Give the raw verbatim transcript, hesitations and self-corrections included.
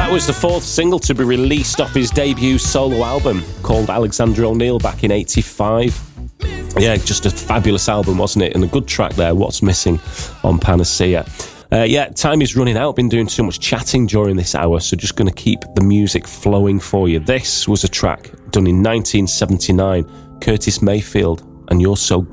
That was the fourth single to be released off his debut solo album called Alexander O'Neal back in eighty-five. Yeah, just a fabulous album, wasn't it? And a good track there, What's Missing, on Panacea. Uh, yeah, time is running out. Been doing too much chatting during this hour, so just going to keep the music flowing for you. This was a track done in nineteen seventy-nine, Curtis Mayfield, and You're So